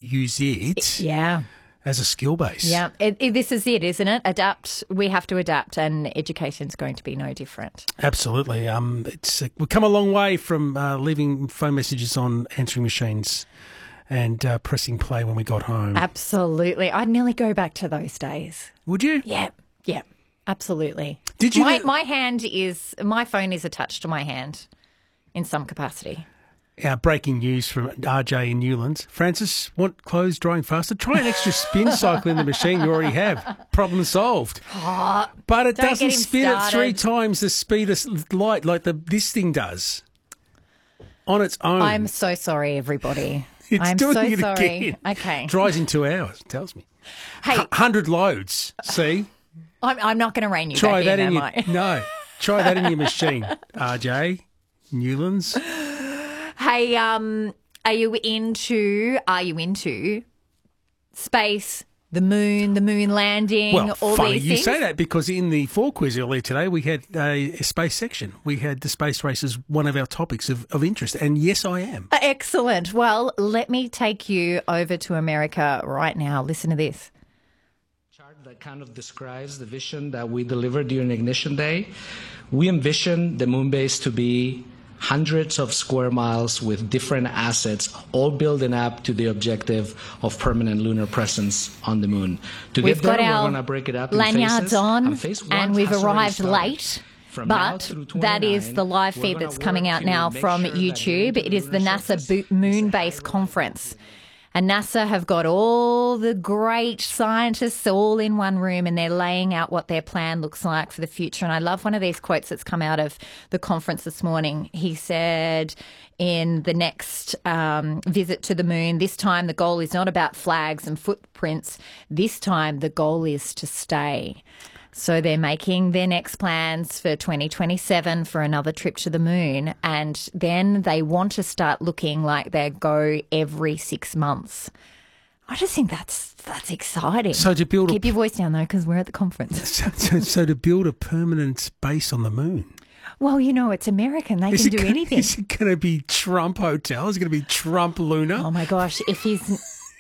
use it Yeah. as a skill base. Yeah. This is it, isn't it? Adapt. We have to adapt, and education's going to be no different. Absolutely. We've come a long way from leaving phone messages on answering machines and pressing play when we got home. Absolutely. I'd nearly go back to those days. Would you? Yeah. Yeah. Absolutely. Did you? My phone is attached to my hand in some capacity. Breaking news from RJ in Newlands. Francis, want clothes drying faster? Try an extra spin cycle in the machine you already have. Problem solved. Oh, but it don't doesn't get him spin at 3 started. times the speed of light like this thing does on its own. I'm so sorry, everybody. It's I'm doing so it sorry. again. Okay. Dries in 2 hours, it tells me. Hey, 100 loads. See? I'm not going to rein you Try back that in, in am your I? No. Try that in your machine. RJ, Newlands. Hey, are you into space, the moon landing, Well, all funny these you things? say that because in the 4 quiz earlier today, we had a space section. We had the space race as one of our topics of interest. And yes, I am. Excellent. Well, let me take you over to America right now. Listen to this. Chart that kind of describes the vision that we delivered during Ignition Day. We envision the moon base to be hundreds of square miles with different assets, all building up to the objective of permanent lunar presence on the moon. To We've get there, got we're our going to break it up in lanyards phases, on, phase one and we've has already arrived started. late. From now But through that is 29, the live we're feed gonna that's coming work out to now make from sure that we YouTube. get to It is the lunar NASA surface. Moon Base Conference. And NASA have got all the great scientists all in one room, and they're laying out what their plan looks like for the future. And I love one of these quotes that's come out of the conference this morning. He said in the next visit to the moon, this time the goal is not about flags and footprints. This time the goal is to stay. So they're making their next plans for 2027 for another trip to the moon. And then they want to start looking like they go every 6 months. I just think that's exciting. So to build Keep your voice down, though, because we're at the conference. so to build a permanent base on the moon. Well, you know, it's American. They can do anything. Is it going to be Trump Hotel? Is it going to be Trump Lunar? Oh, my gosh. If he's